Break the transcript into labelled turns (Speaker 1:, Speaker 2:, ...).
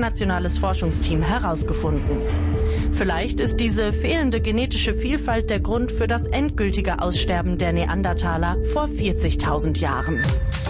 Speaker 1: internationales Forschungsteam herausgefunden. Vielleicht ist diese fehlende genetische Vielfalt der Grund für das endgültige Aussterben der Neandertaler vor 40.000 Jahren.